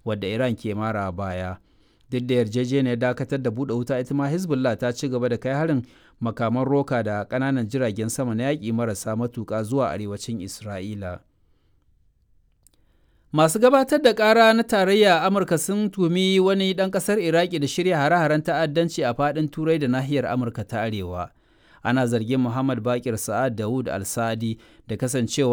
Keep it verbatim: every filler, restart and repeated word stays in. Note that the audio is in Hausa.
wadda Iran ke mara baya. Duk da yarjejeniyar dakatar da buɗe wuta, ita ma Hezbollah ta ci gaba da kai harin makaman roka da ƙananan jiragen sama na yaƙi marasa matuƙa zuwa arewacin Isra'ila. Masu gabatar da ƙara na tarayya a Amurka sun tumi wani ɗan ƙasar Iraki da shirya hare-haren ta'addanci a faɗin Turai da nahiyar Amurka ta Arewa. Ana zargin Muhammad Bakir Sa'ad Dawud al-Sa'adi da kasancewa